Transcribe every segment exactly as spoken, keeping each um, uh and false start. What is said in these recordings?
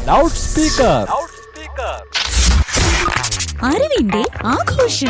Loud speaker. അറിവിന്റെ ആഘോഷം.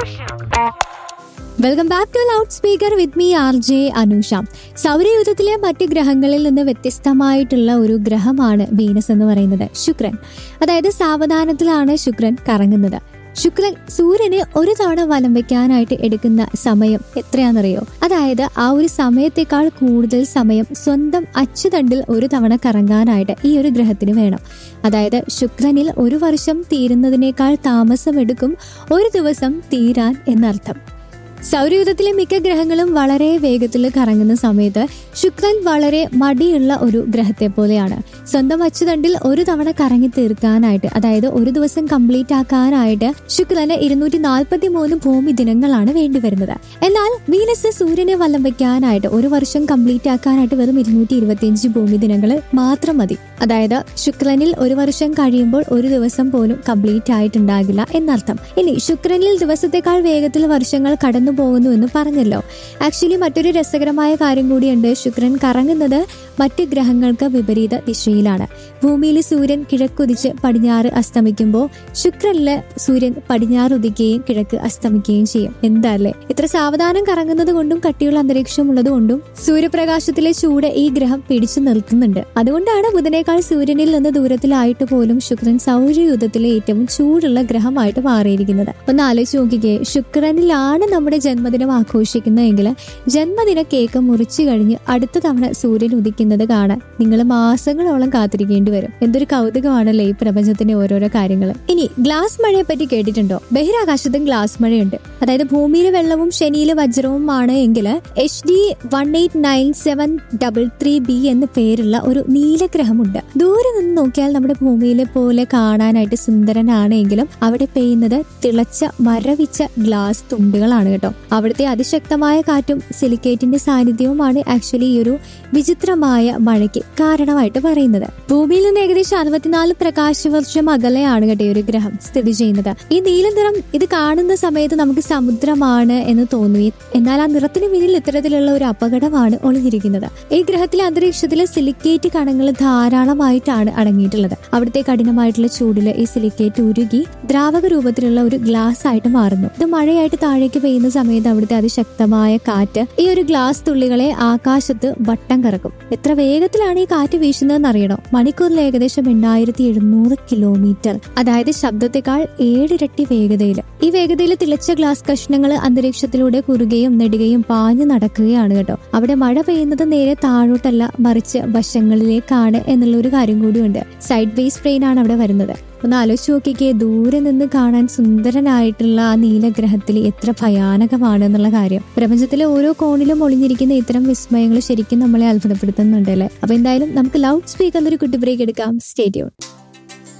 Welcome back to loud speaker with me R J Anusha. സൗരയൂഥത്തിലെ മറ്റ് ഗ്രഹങ്ങളിൽ നിന്ന് വ്യത്യസ്തമായിട്ടുള്ള ഒരു ഗ്രഹമാണ് വീനസ് എന്ന് പറയുന്നത്, ശുക്രൻ. അതായത് സാവധാനത്തിലാണ് ശുക്രൻ കറങ്ങുന്നത്. ശുക്രൻ സൂര്യന് ഒരു തവണ വലം വെക്കാനായിട്ട് എടുക്കുന്ന സമയം എത്രയാണെന്നറിയോ? അതായത് ആ ഒരു സമയത്തേക്കാൾ കൂടുതൽ സമയം സ്വന്തം അച്ചുതണ്ടിൽ ഒരു തവണ കറങ്ങാനായിട്ട് ഈ ഒരു ഗ്രഹത്തിന് വേണം. അതായത് ശുക്രനിൽ ഒരു വർഷം തീരുന്നതിനേക്കാൾ താമസമെടുക്കും ഒരു ദിവസം തീരാൻ എന്നർത്ഥം. സൗരയൂഥത്തിലെ മിക്ക ഗ്രഹങ്ങളും വളരെ വേഗത്തിൽ കറങ്ങുന്ന സമയത്ത് ശുക്രൻ വളരെ മടിയുള്ള ഒരു ഗ്രഹത്തെ പോലെയാണ്. സ്വന്തം അച്ചുതണ്ടിൽ ഒരു തവണ കറങ്ങി തീർക്കാനായിട്ട്, അതായത് ഒരു ദിവസം കംപ്ലീറ്റ് ആക്കാനായിട്ട് ശുക്രന് ഇരുന്നൂറ്റി നാൽപ്പത്തി മൂന്ന് ഭൂമി ദിനങ്ങളാണ് വേണ്ടിവരുന്നത്. എന്നാൽ വീനസ് സൂര്യനെ വലം വെക്കാനായിട്ട് ഒരു വർഷം കംപ്ലീറ്റ് ആക്കാനായിട്ട് വെറും ഇരുന്നൂറ്റി ഇരുപത്തിയഞ്ച് ഭൂമി ദിനങ്ങൾ മാത്രം മതി. അതായത് ശുക്രനിൽ ഒരു വർഷം കഴിയുമ്പോൾ ഒരു ദിവസം പോലും കംപ്ലീറ്റ് ആയിട്ടുണ്ടാകില്ല എന്നർത്ഥം. ഇനി ശുക്രനിൽ ദിവസത്തെക്കാൾ വേഗത്തിൽ വർഷങ്ങൾ കടന്നു പോകുന്നു എന്ന് പറഞ്ഞല്ലോ. ആക്ച്വലി മറ്റൊരു രസകരമായ കാര്യം കൂടിയുണ്ട്. ശുക്രൻ കറങ്ങുന്നത് മറ്റ് ഗ്രഹങ്ങൾക്ക് വിപരീത ദിശയിലാണ്. ഭൂമിയിൽ സൂര്യൻ കിഴക്കുതിച്ച് പടിഞ്ഞാറ് അസ്തമിക്കുമ്പോൾ ശുക്രനില് സൂര്യൻ പടിഞ്ഞാറ് ഉദിക്കുകയും കിഴക്ക് അസ്തമിക്കുകയും ചെയ്യും. എന്താ അല്ലേ? ഇത്ര സാവധാനം കറങ്ങുന്നത് കൊണ്ടും കട്ടിയുള്ള അന്തരീക്ഷം ഉള്ളത് കൊണ്ടും സൂര്യപ്രകാശത്തിലെ ചൂട് ഈ ഗ്രഹം പിടിച്ചു നിർത്തുന്നുണ്ട്. അതുകൊണ്ടാണ് ബുധനേക്കാൾ സൂര്യനിൽ നിന്ന് ദൂരത്തിലായിട്ട് പോലും ശുക്രൻ സൗരയൂഥത്തിലെ ഏറ്റവും ചൂടുള്ള ഗ്രഹമായിട്ട് മാറിയിരിക്കുന്നത്. ഒന്ന് ആലോചിച്ച് നോക്കിക്കേ, ശുക്രനിലാണ് നമ്മുടെ ജന്മദിനം ആഘോഷിക്കുന്നതെങ്കിൽ ജന്മദിന കേക്ക് മുറിച്ചു കഴിഞ്ഞ് അടുത്ത തവണ സൂര്യൻ ഉദിക്കുന്നത് കാണാൻ നിങ്ങൾ മാസങ്ങളോളം കാത്തിരിക്കേണ്ടി വരും. എന്തൊരു കൗതുകമാണല്ലേ ഈ പ്രപഞ്ചത്തിന്റെ ഓരോരോ കാര്യങ്ങൾ. ഇനി ഗ്ലാസ് മഴയെ പറ്റി കേട്ടിട്ടുണ്ടോ? ബഹിരാകാശത്തും ഗ്ലാസ് മഴയുണ്ട്. അതായത് ഭൂമിയിലെ വെള്ളവും ശനിയിലെ വജ്രവുമാണ് എങ്കിൽ H D one eight nine seven double three B എന്ന പേരുള്ള ഒരു നീലഗ്രഹമുണ്ട്. ദൂരെ നിന്ന് നോക്കിയാൽ നമ്മുടെ ഭൂമിയിലെ പോലെ കാണാനായിട്ട് സുന്ദരനാണെങ്കിലും അവിടെ പെയ്യുന്നത് തിളച്ച മരവിച്ച ഗ്ലാസ് തുണ്ടുകളാണ് കേട്ടോ. അവിടുത്തെ അതിശക്തമായ കാറ്റും സിലിക്കേറ്റിന്റെ സാന്നിധ്യവുമാണ് ആക്ച്വലി ഈ ഒരു വിചിത്രമായ മഴയ്ക്ക് കാരണമായിട്ട് പറയുന്നത്. ഭൂമിയിൽ നിന്ന് ഏകദേശം അറുപത്തിനാല് പ്രകാശ വർഷം അകലെയാണ് കേട്ടോ ഈ ഒരു ഗ്രഹം സ്ഥിതി ചെയ്യുന്നത്. ഈ നീല നിറം ഇത് കാണുന്ന സമയത്ത് നമുക്ക് സമുദ്രമാണ് എന്ന് തോന്നി. എന്നാൽ ആ നിറത്തിന് പിന്നിൽ ഇത്തരത്തിലുള്ള ഒരു അപകടമാണ് ഒളിഞ്ഞിരിക്കുന്നത്. ഈ ഗ്രഹത്തിലെ അന്തരീക്ഷത്തിലെ സിലിക്കേറ്റ് കണങ്ങൾ ധാരാളമായിട്ടാണ് അടങ്ങിയിട്ടുള്ളത്. അവിടുത്തെ കഠിനമായിട്ടുള്ള ചൂടില് ഈ സിലിക്കേറ്റ് ഉരുകി ദ്രാവക രൂപത്തിലുള്ള ഒരു ഗ്ലാസ് ആയിട്ട് മാറുന്നു. ഇത് മഴയായിട്ട് താഴേക്ക് പെയ്യുന്ന സമയത്ത് അവിടുത്തെ അതിശക്തമായ കാറ്റ് ഈ ഒരു ഗ്ലാസ് തുള്ളികളെ ആകാശത്ത് വട്ടം കറക്കും. എത്ര വേഗത്തിലാണ് ഈ കാറ്റ് വീശുന്നതെന്ന് അറിയണോ? മണിക്കൂറിൽ ഏകദേശം എണ്ണായിരത്തി എഴുന്നൂറ് കിലോമീറ്റർ, അതായത് ശബ്ദത്തെക്കാൾ ഏഴിരട്ടി വേഗതയിൽ. ഈ വേഗതയിൽ തിളച്ച ഗ്ലാസ് കഷ്ണങ്ങൾ അന്തരീക്ഷത്തിലൂടെ കുറുകയും നെടുകയും പാഞ്ഞു നടക്കുകയാണ് കേട്ടോ. അവിടെ മഴ പെയ്യുന്നത് നേരെ താഴോട്ടല്ല, മറിച്ച് വശങ്ങളിലേക്കാണ് എന്നുള്ള ഒരു കാര്യം കൂടിയുണ്ട്. സൈഡ് വേസ് ട്രെയിൻ ആണ് അവിടെ വരുന്നത്. ഒന്ന് ആലോചിച്ച് നോക്കിക്കേ, ദൂരെ നിന്ന് കാണാൻ സുന്ദരനായിട്ടുള്ള ആ നീലഗ്രഹത്തിൽ എത്ര ഭയാനകമാണ് എന്നുള്ള കാര്യം. പ്രപഞ്ചത്തിലെ ഓരോ കോണിലും ഒളിഞ്ഞിരിക്കുന്ന ഇത്തരം വിസ്മയങ്ങൾ ശരിക്കും നമ്മളെ അത്ഭുതപ്പെടുത്തുന്നുണ്ട് അല്ലേ? അപ്പൊ എന്തായാലും നമുക്ക് ലൗഡ് സ്പീക്കറിൽ ഒരു കുട്ടി ബ്രേക്ക് എടുക്കാം. Stay tune.